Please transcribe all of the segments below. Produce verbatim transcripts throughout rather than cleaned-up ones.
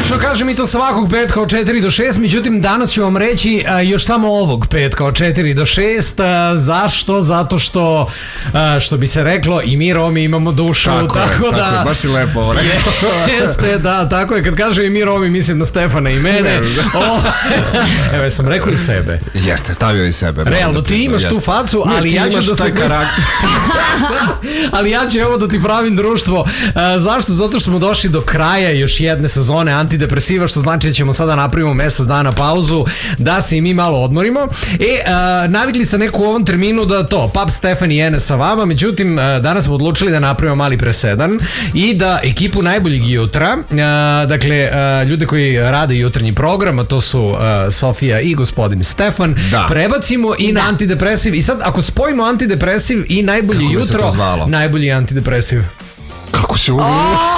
Obično kažem mi to svakog petka od četiri do šest, međutim danas ću vam reći a, još samo ovog petka od četiri do šest. A, zašto? Zato što, a, što bi se reklo, i mi Romi imamo dušu. Tako, tako je, da... Tako je, baš si lepo ovo rekao. Jeste, da, tako je. Kad kažem i mi Romi, mislim na Stefana i mene. O, evo, ja sam rekao i sebe. Jeste, stavio i sebe. Realno, ti imaš jeste. tu facu, ali ti ja ću imaš da taj se... karakter. ali ja ću evo da ti pravim društvo. A, zašto? Zato što smo došli do kraja još jedne sezone antidepresiva, što znači da ćemo sada napravimo mesec dana pauzu, da se i mi malo odmorimo. E, a, navikli ste neku u ovom terminu da to, Pap, Stefan i Ene sa vama, međutim, a, danas smo odlučili da napravimo mali presedan i da ekipu najboljeg jutra, a, dakle, a, ljude koji rade jutarnji program, a to su a, Sofija i gospodin Stefan, da. prebacimo i na antidepresiv. I sad, ako spojimo antidepresiv i najbolje Kako jutro, najbolji antidepresiv. Kako se uvijek?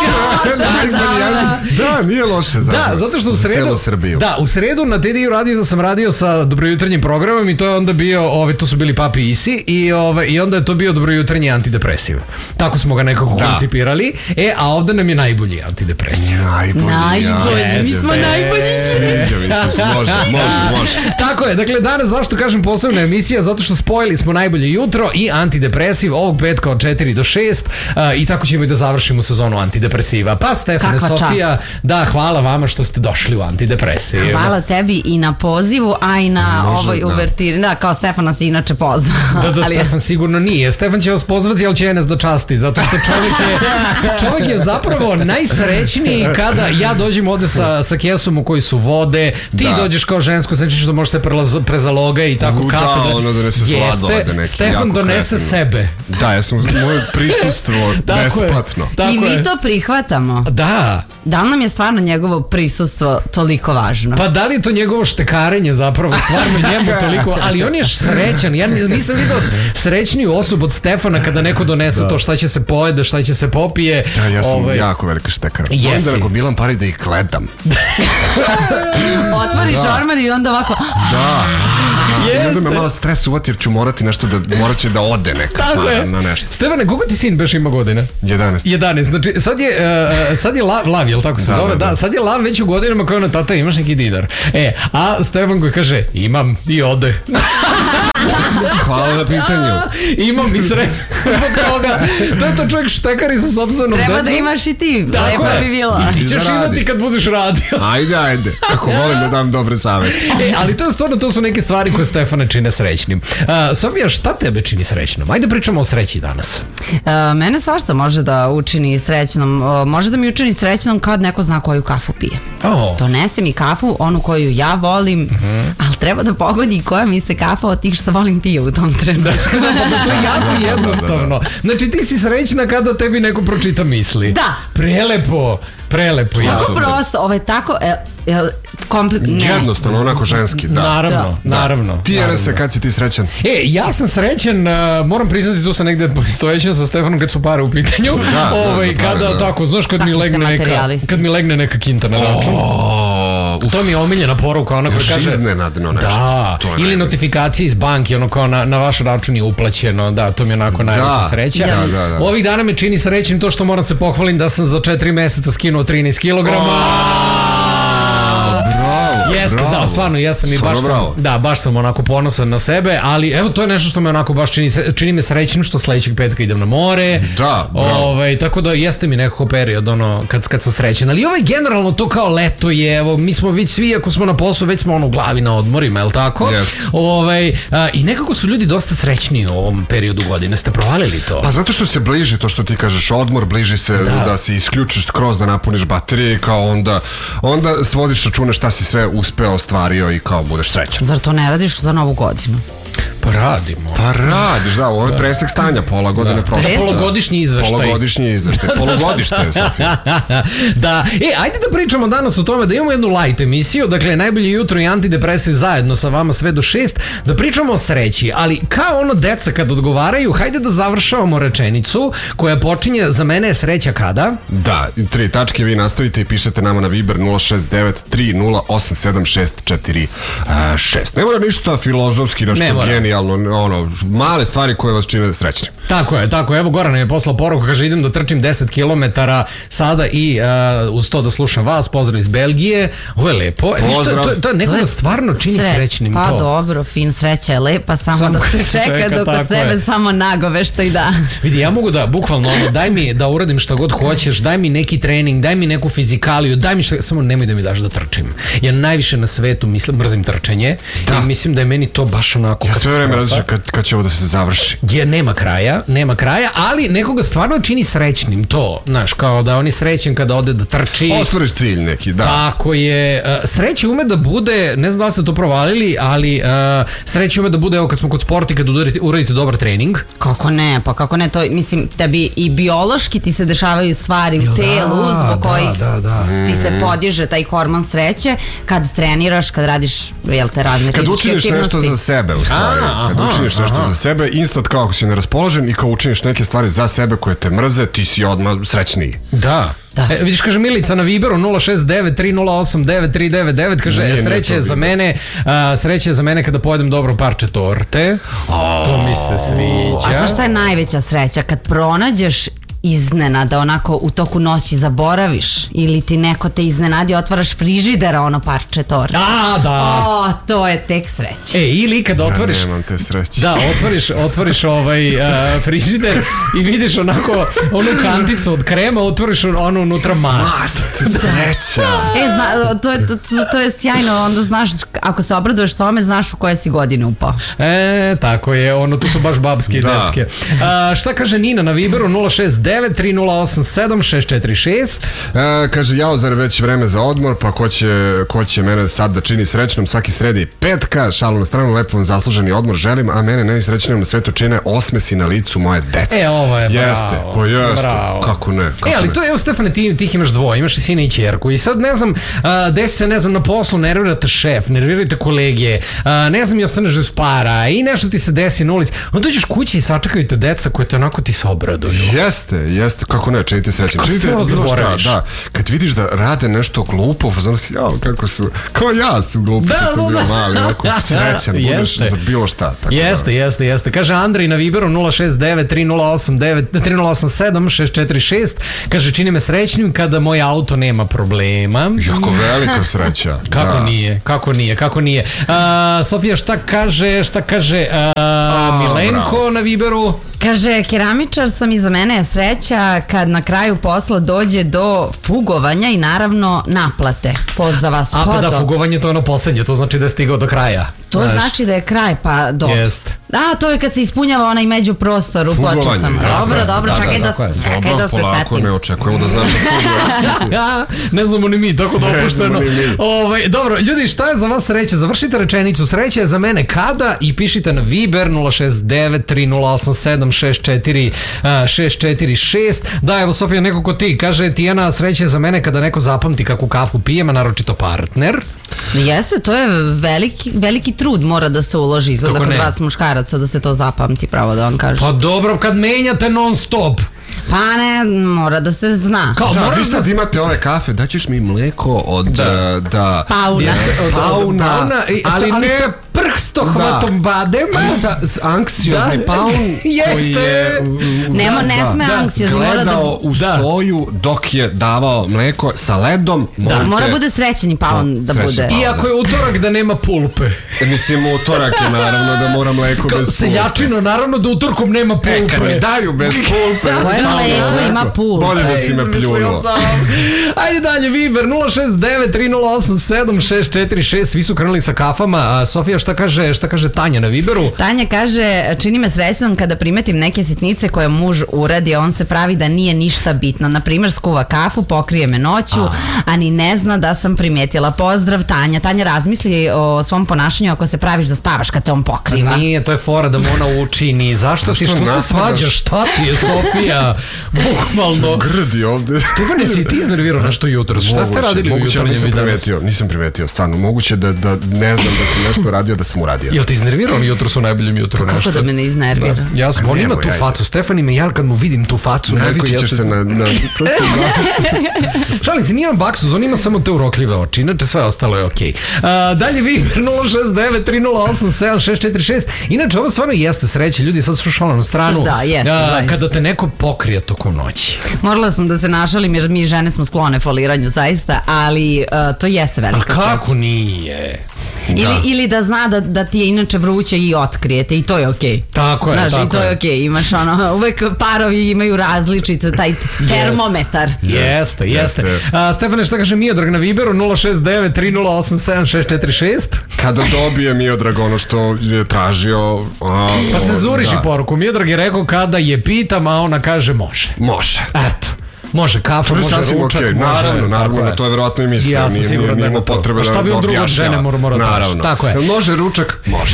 Da, nije loše. Da, zato što u sredu, da, u sredu na T D U radio da sam radio sa dobrojutarnjim programom i to je onda bio, ove, to su bili Papi i Isi i, ove, i onda je to bio dobrojutarnji antidepresiv. Tako smo ga nekako da. koncipirali. E, a ovde nam je najbolji antidepresiv. Najbolji. Najbolji, mi smo najbolji. Sviđa mi se, može, može, može. Tako je, dakle danas zašto kažem posebna emisija, zato što spojili smo najbolje jutro i antidepresiv ovog petka od četiri do šest uh, i tako ćemo i da završimo sezonu antidepresiva. Pa Stefane, kakva Sofija, čast. Da, hvala vama što ste došli u antidepresiv. Hvala tebi i na pozivu, a i na Može, ovoj da. uvertiri. Da, kao Stefana si inače pozvao. Da, da, Stefan sigurno nije. Stefan će vas pozvati, ali će Enes da časti, zato što čovjek je, čovjek je zapravo najsrećniji kada ja dođem ovde sa, sa kesom u koji su vode, ti da. dođeš kao žensko, znači što može se prezaloga i tako U, kafe. Da, ono donese sladolede neki. Stefan donese kreativno. sebe. Da, ja sam, moje prisustvo besplatno. Tako I mi je. to prihvatamo. Da. Da li nam je stvarno njegovo prisustvo toliko važno? Pa da li je to njegovo štekarenje zapravo stvarno njemu toliko, ali on je srećan. Ja nisam vidio srećniju osobu od Stefana kada neko donese da. to šta će se pojede, šta će se popije. Da, ja sam ovaj... jako velika štekara. Jesi. Onda ako bilam pari da ih gledam. Otvoriš da. ormar i onda ovako... Da. Jeste. I onda me malo stres uvati jer ću morati nešto da, morat će da ode neka para na nešto. Stefane, koliko ti sin beš ima godina? jedanaest. jedanaest, znači sad je, uh, sad je lav, lav, jel tako se da, zove? Da, da. Da, sad je lav već u godinama kao na tata, imaš neki didar. E, a Stefan koji kaže, imam i ode. Hvala na pitanju. Imam i sreću zbog toga. To je to čovjek štekari sa sopstvenom decom. Treba da imaš i ti. Tako Lepo je. bi bilo. I ti ćeš Zaradi. imati kad budeš radio. Ajde, ajde. Ako volim da dam dobre savete. E, ali to je stvarno, to su neke stvari koje Stefana čine srećnim. Uh, Sofija, šta tebe čini srećnom? Ajde pričamo o sreći danas. Uh, mene svašta može da učini srećnom. Uh, može da mi učini srećnom kad neko zna koju kafu pije. Oh. Donese mi kafu, onu koju ja volim, uh-huh. ali treba da pogodi koja mi se kafa od tih što volim pije u tom trenutku. Da, to je jako jednostavno. Znači ti si srećna kada tebi neko pročita misli. Da. Prelepo, prelepo. Tako jasno. prosto, ovo je tako... E, komplik... Jednostavno, onako ženski, da. Naravno, Da. naravno. Ti naravno. Enese, kad si ti srećan? E, ja sam srećan, uh, moram priznati, tu sam negde stojećen sa Stefanom kad su pare u pitanju. Da, ovaj, da, da, kada, da. tako, znaš, kad Takvi mi, ste legne neka, materijalisti. kad mi legne neka kinta na račun. O, To mi je omiljena poruka, ona koja Još kaže... iznenadno nešto. Da, To je ili najbolje. notifikacije iz banke, ono kao na, na vaš račun je uplaćeno, da, to mi je onako najveća Da. sreća. Da, da, da. Ovih dana me čini srećnim to što moram se pohvalim da sam za četiri meseca skinuo trinaest kilograma. Bravo, Jeste, bravo. da, stvarno, ja sam i Stvarno baš sam, bravo. da, baš sam onako ponosan na sebe, ali evo to je nešto što me onako baš čini, čini me srećnim što sledećeg petka idem na more. Da, bravo. Ovaj, tako da jeste mi nekako period ono kad, kad sam srećan, ali ovaj generalno to kao leto je, evo, mi smo već svi, ako smo na poslu, već smo ono u glavi na odmorima, jel tako? Jeste. Ovaj, a, i nekako su ljudi dosta srećni u ovom periodu godine, ste provalili to? Pa zato što se bliži to što ti kažeš odmor, bliži se da, da se isključiš skroz, da napuniš baterije i kao onda, onda svodiš račune šta si sve uspeo, ostvario i kao budeš srećan. Zar to ne radiš za novu godinu? Pa radimo. Pa radiš, da, ovo je presek stanja, pola godine prošle. Presek? Polugodišnji izveštaj. Polugodišnji izveštaj, polugodište je, Sofija. Da, e, ajde da pričamo danas o tome da imamo jednu light emisiju, dakle najbolje jutro i antidepresiv zajedno sa vama sve do šest, da pričamo o sreći, ali kao ono deca kad odgovaraju, hajde da završavamo rečenicu koja počinje za mene je sreća kada? Da, tri tačke, vi nastavite i pišete nama na Viber nula šest devet tri nula osam sedam šest četiri šest. Ne mora ništa filozofski, nešto mora. genijalno, ono, male stvari koje vas čine srećnim. Tako je, tako je. Evo Goran je poslao poruku, kaže idem da trčim deset kilometara sada i uh, uz to da slušam vas, pozdrav iz Belgije. Ovo je lepo. E, Pozdrav. to, to, to nekoga stvarno čini Sreć. srećnim pa to. Pa dobro, fin, sreća je lepa, samo, samo dok se čeka, čeka dok od sebe je. Samo nagovešta i da. Vidi, ja mogu da, bukvalno, ono, daj mi da uradim šta god hoćeš, daj mi neki trening, daj mi neku fizikaliju, daj mi šta, samo nemoj da mi daš da trčim. Ja najviše na svetu mislim, mrzim trčanje da. I mislim da je meni to baš onako... Ja sve vreme različim kad, kad će ovo da se završi. Je, nema kraja, nema kraja, ali nekoga stvarno čini srećnim to, znaš, kao da on je srećen kada ode da trči. Ostvariš cilj neki, da. Tako je. Sreće ume da bude, ne znam da li ste to provalili, ali uh, sreće ume da bude, evo kad smo kod sporta i kad uradite, uradite dobar trening. Kako ne, pa kako ne, to mislim, tebi i biološki ti se dešavaju stvari u telu da, zbog da, kojih da, da. ti se podiže taj hormon sreće kad treniraš, kad radiš, jel te, razne kad fizičke aktivnosti. Kad učiniš nešto za sebe, u stvari. A, kad aha, učiniš nešto aha. za sebe, instant kao ako si neraspoložen i kao učiniš neke stvari za sebe koje te mrze, ti si odmah srećniji. Da. Da. E, vidiš, kaže Milica na Viberu nula šest devet tri nula osam devet tri devet devet, kaže nije, sreće je za mene, a, sreće je za mene kada pojedem dobro parče torte. Oh, to mi se sviđa. A znaš šta je najveća sreća? Kad pronađeš iznenada, onako u toku noći zaboraviš ili ti neko te iznenadi, otvaraš frižidera ono parče torte. A, da. O, to je tek sreća. E, ili kad otvoriš... Ja nemam te sreće. Da, otvoriš, otvoriš ovaj uh, frižider i vidiš onako onu kanticu od krema, otvoriš onu unutra mast. Mast, sreća. E, zna, to, je, to, to je sjajno, onda znaš, ako se obraduješ tome, znaš u koje si godine upao. E, tako je, ono, tu su baš babske i da. detske. A, šta kaže Nina na Viberu nula šest devet tri nula osam sedam šest četiri šest? E, kaže, jao, zar već vreme za odmor, pa ko će, ko će mene sad da čini srećnom svaki sredi petka, šalu na stranu, lepo vam zasluženi odmor želim, a mene najsrećnijom na svetu čine osmesi na licu moje dece. E, ovo je bravo. Jeste, pa jeste, bravo. Kako ne, kako e, ali ne. to je, evo Stefane, ti, ti imaš dvoje, imaš i sina i ćerku i sad ne znam, a, desi se, ne znam, na poslu, nervirate šef, nervirate kolege, a, ne znam, i ostaneš bez para i nešto ti se desi na ulici, onda dođeš kući i sačekaju te deca koje te onako ti se obraduju. Jeste, jeste, kako ne, činite srećem. Kako sve ovo zaboraviš? Da, kad vidiš da rade nešto glupo, znam si, jao, kako su, kao ja su glupi, da, kad sam da, bio da. mali, onako srećan, budeš za bilo šta. Tako jeste, da. jeste, jeste. Kaže Andrej na Viberu nula šest devet tri nula osam sedam šest četiri šest, kaže čini me srećnim kada moj auto nema problema. Jako velika sreća. Kako da. nije, kako nije, kako nije. A, Sofija, šta kaže, šta kaže a, A, Milenko bravo. na Viberu? Kaže, keramičar sam i za mene je sreća kad na kraju posla dođe do fugovanja i naravno naplate. Pozdrav vas. A pa da, fugovanje to je ono posljednje, to znači da je stigao do kraja. To znaš. znači da je kraj, pa do. Jest. Da, to je kad se ispunjava onaj međuprostor u pločicama. Dobro, dobro, čekaj da, čekaj da se polako, setim. ne očekujemo da znaš da ja, ne znamo ni mi, tako da opušteno. Ovaj, dobro, ljudi, šta je za vas sreća? Završite rečenicu, sreća je za mene kada i pišite na Viber nula šest devet tri nula osam sedam šest četiri šest. Da, evo Sofija, neko ko ti, kaže Tijana, sreća je za mene kada neko zapamti kakvu kafu pijem, a naročito partner. Jeste, to je veliki, veliki trud mora da se uloži, izgleda kod vas muškaraca da se to zapamti, pravo da vam kažem. Pa dobro, kad menjate non stop. Pa ne, mora da se zna. Kao, da, vi sad imate ove kafe, daćeš mi mleko od da, da pauna. Jeste, od, pauna, pauna ali, ali, ali ne sa prstohvatom da. Badema. Ali sa, sa anksiozni da. Paun koji je Nemo, ne sme da, anksiozni, mora da gledao u da. soju dok je davao mleko sa ledom. Da, mora bude srećeni paun da, da bude. Paun. Iako je utorak da nema pulpe. E, mislim, utorak je naravno da mora mleko bez pulpe. Seljačino, naravno da utorkom nema pulpe. E, kad mi daju bez pulpe. Koje mleko ima pulpe. Bolje da si me pljunuo. Ajde dalje, Viber nula šest devet tri nula osam sedam šest četiri šest. Svi su krenuli sa kafama. A Sofija, šta kaže, šta kaže Tanja na Viberu? Tanja kaže, čini me srećnom kada primetim neke sitnice koje muž uradi, a on se pravi da nije ništa bitno. Naprimjer, skuva kafu, pokrije me noću, a, a ni ne zna da sam primetila. Pozdrav, Tanja. Tanja, razmisli o svom ponašanju ako se praviš da spavaš kad te on pokriva. Nije, to je fora da mu ona učini. Zašto si, što se svađaš? Šta ti je, Sofija? Bukvalno. Grdi ovde. Stefane, si ti iznervirao nešto jutro? Šta ste radili u jutarnjim nisam danas? primetio, nisam primetio, stvarno. Moguće da, da ne znam da sam nešto radio, da sam uradio. Jel ti iznervirao jutro su najboljim jutro? Kako nešto? da me ne iznervira? Da. Ja sam, Pa on ima nemoj, tu ajde. facu. Stefan ima, ja kad mu vidim tu facu... Navići ja ćeš se- se na... na prosto, Šalim se, nije on baksuz, on ima samo te urokljive oči, inače sve ostalo je okej. Okay. Dalje Viber nula šest devet tri nula osam sedam šest četiri šest. Inače, ovo stvarno jeste sreće, ljudi sad su šalom na stranu. Da, jeste, a, zaista. kada te neko pokrije tokom noći. Morala sam da se našalim jer mi žene smo sklone foliranju zaista, ali uh, to jeste Ali velika kako sreća. nije? Ili, Da. ili da zna da, da ti je inače vruće i otkrijete i to je okej. Tako je, Znaš, tako i to je je. okej. Imaš ono, uvek parovi imaju različite, taj termometar. Jeste, jeste. Jeste. A, Stefane, šta kaže Miodrag na Viberu nula šest devet tri nula osam sedam šest četiri šest? kada dobije Miodrag ono što je tražio... A, Pa cenzuriši da. poruku. Miodrag je rekao kada je pitam, a ona kaže može. Može. Eto. Može kafa, To je može sasvim ručak, okej, može... naravno, naravno, tako na to je verovatno i mislio. Ja sam nije, siguran nije, da nije je imao na to. potrebe Pa šta da bi on da drugo od objašnjava. žene mora- mora da traži? Naravno. Tako je. Jel može ručak? Može.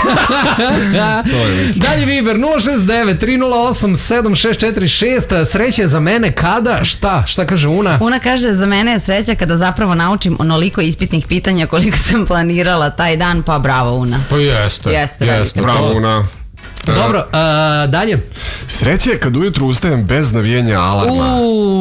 To je mislim. Dalje Viber nula šest devet tri nula osam sedam šest četiri šest. Sreće je za mene kada, šta? Šta kaže Una? Una kaže, za mene je sreća kada zapravo naučim onoliko ispitnih pitanja koliko sam planirala taj dan, pa bravo Una. Pa jeste. Jeste, velika Bravo, Una. Dobro, a, dalje. Sreće je kad ujutru ustajem bez navijenja alarma.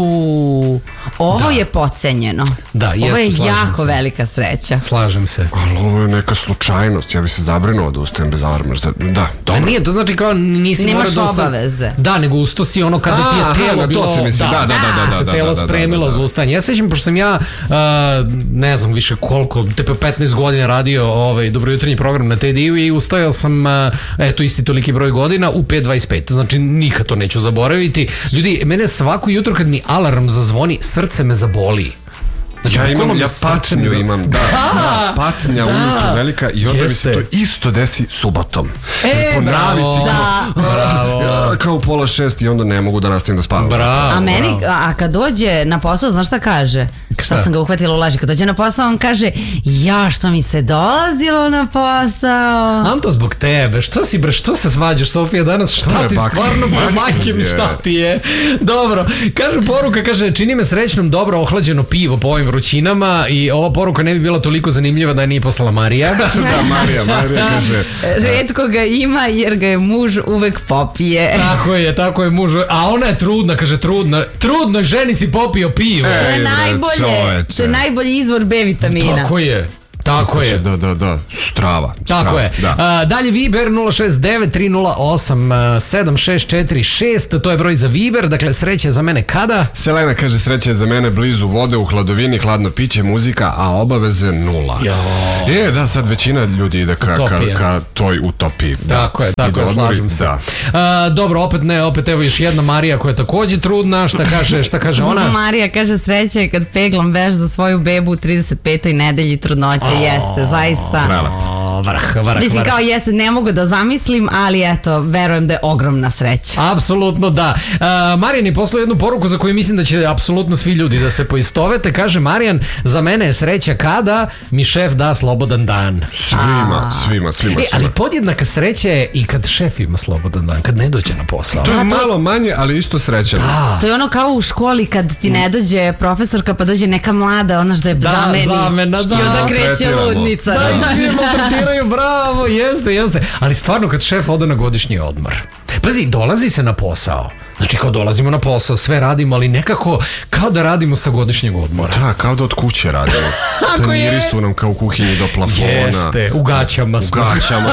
Uuu, ovo je podcenjeno. Da, Ovo jeste, je slažem jako se. velika sreća. Slažem se. Ali ovo je neka slučajnost, ja bi se zabrinuo da ustajem bez alarma. Da, A dobro. nije, to znači kao nisi Nemaš morao da usta- obaveze. Da, nego usto si ono kada ti Aha, je telo na to bilo... se misli. Da, da, da, da, kad se da, telo da, da, spremilo da, da. za ustajanje. Ja sećam, pošto sam ja, a, ne znam više koliko, tepe petnaest godina radio ovaj, dobrojutarnji program na T D-u i ustajao sam, a, eto, isti toliki broj godina u pet dvadeset pet. Znači, nikad to neću zaboraviti. Ljudi, mene svako jutro kad mi alarm zazvoni, srce me zaboli. Znači, Ja imam, bukvalno mi ja srce me patnju za- imam, da, da, patnja da. ujutru velika i onda mi se Jeste. to isto desi subotom. E, Jer po bravo. navici kao, Bravo. ja, kao u pola šest i onda ne mogu da nastavim da spavam. Bravo. A meni, bravo. a kad dođe na posao, znaš šta kaže? Šta? Šta sam ga uhvatila u laži? Kad dođe na posao, on kaže, ja što mi se dolazilo na posao. Am to zbog tebe, što si bre, što se svađaš Sofija danas, šta je ti baksuz? stvarno bre, Baksuz majke mi, je. šta ti je? Dobro, kaže poruka, kaže čini me srećnom dobro ohlađeno pivo po ovim vrućinama i ova poruka ne bi bila toliko zanimljiva da je nije poslala Marija. Da, Marija, Marija kaže, Retko ga ima jer ga je muž uvek popije. Tako je, tako je muž, a ona je trudna, kaže trudna, trudnoj ženi si popio pivo. To je Ej, bre, najbolje, čoveče. to je najbolji izvor B vitamina. Tako je, tako je. da, da, da, strava. Tako strava, je. Da. A, dalje Viber nula šest devet tri nula osam sedam šest četiri šest, to je broj za Viber, dakle sreće za mene kada? Selena kaže, sreća je za mene blizu vode, u hladovini, hladno piće, muzika, a obaveze nula. Jo. Je, da, sad većina ljudi ide ka, ka, Utopija. ka toj utopiji. Da. Tako je, tako Ide je, odmori, slažem se. Da. A, dobro, opet ne, opet evo još jedna Marija koja je takođe trudna, šta kaže, šta kaže ona? Marija kaže, sreća je kad peglam veš za svoju bebu u trideset petoj nedelji trudnoće. Jeste, zaista. O, vrh, vrh, Mislim, vrh. kao jeste, ne mogu da zamislim, ali eto, verujem da je ogromna sreća. Apsolutno da. Uh, Marijan je poslao jednu poruku za koju mislim da će apsolutno svi ljudi da se poistovete. Kaže Marijan, za mene je sreća kada mi šef da slobodan dan. Svima, svima, svima, E, ali svima. podjednaka sreća je i kad šef ima slobodan dan, kad ne dođe na posao. To je malo manje, ali isto srećan. To je ono kao u školi kad ti ne dođe profesorka pa dođe neka mlada, ona što je Da, zameni. zamena, da. I onda Da, kreće tretiramo. ludnica. Da, i svi maltretiraju, bravo, jeste, jeste. Ali stvarno kad šef ode na godišnji odmor. Pazi, dolazi se na posao. Znači kao dolazimo na posao, sve radimo, ali nekako kao da radimo sa godišnjeg odmora. Da, kao da od kuće radimo. Tako je. Tanjiri su nam kao u kuhinji do plafona. Jeste, u gaćama U smo. gaćama.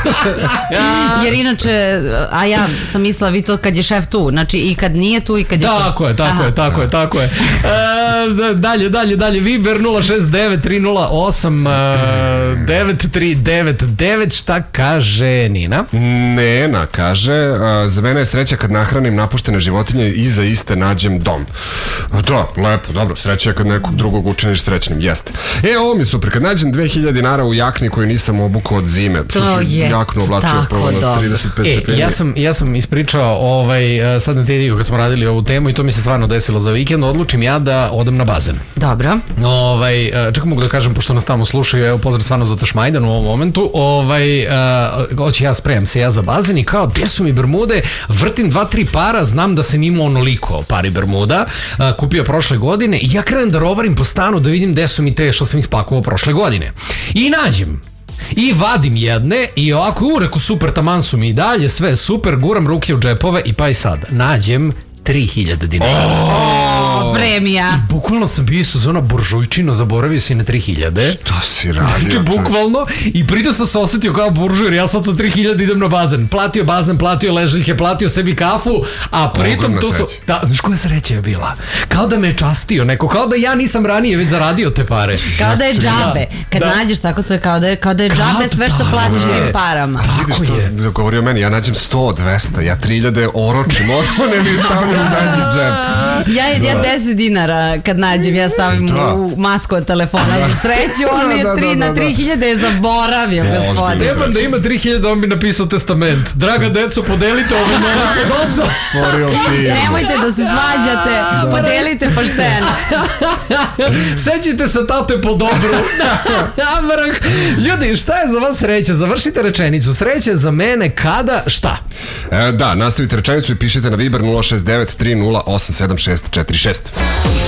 Jer inače, a ja sam mislila vi to kad je šef tu, znači i kad nije tu i kad je tu. Tako je, tako Aha. je, tako je, tako je. E, da- dalje, dalje, dalje. Viber nula šest devet tri nula osam devet tri devet devet. Šta kaže Nina? Nena kaže, a, za mene je sreća kad nahranim napuštene životinje i za iste nađem dom. Da, lepo, dobro, sreća je kad nekog drugog učiniš srećnim, jeste. E, ovo mi je super, kad nađem dve hiljade dinara u jakni koju nisam obukao od zime. To Sad ću je jaknu oblačio tako prvo na dobro. trideset pet E, stepeni. ja sam, ja sam ispričao ovaj, e, sad na T D-u kad smo radili ovu temu i to mi se stvarno desilo za vikend, odlučim ja da odem na bazen. Dobro. Ovaj, e, čak mogu da kažem, pošto nas tamo slušaju, evo pozdrav stvarno za Tašmajdan u ovom momentu, ovaj, e, hoće ja spremam se ja za bazen i kao, gde su mi bermude, vrtim dva, tri para, znam da sam imao onoliko pari bermuda, e, kupio prošle godine i ja krenem da rovarim po stanu da vidim gde su mi te što sam ih spakovao prošle godine. I nađem I vadim jedne i ovako, u, reku, super, taman su mi i dalje, sve super, guram ruke u džepove i pa i sad, nađem tri hiljade dinara. O, premija. I bukvalno sam bio su zona buržujčino, zaboravio si na tri hiljade. Što si radio? Znači, bukvalno, i pritom sam se osetio kao buržuj, jer ja sad sa tri hiljade idem na bazen. Platio bazen, platio ležaljke, platio sebi kafu, a pritom Ogromna to su... sreća. Da, znaš koja sreća je bila? Kao da me je častio neko, kao da ja nisam ranije već zaradio te pare. Kao da je džabe. Kad Da. nađeš tako, to je kao da je, kao da je Kao džabe sve što da, platiš da. tim parama. Vidiš Tako što je. da govorio meni, ja nađem sto, dvesta, ja tri hiljade oročim, odmone mi stavljam u zadnji džep. Ja, ja deset dinara kad nađem, ja stavim Da. u masku od telefona za sreću, on je Da, da, tri, da, na da. tri hiljade je zaboravio, Ozbiljno. gospodin. Steban da ima tri hiljade, on bi napisao testament. Draga deco, podelite ovo novac od oca. Otvorio firmu. Nemojte da se svađate, podelite pošteno. Sećite se tate po dobru. Vrh. Ljudi, šta je za vas sreća? Završite rečenicu. Sreća je za mene kada, šta? E, da, nastavite rečenicu i pišite na Viber nula šest devet tri nula osam sedam šest četiri šest.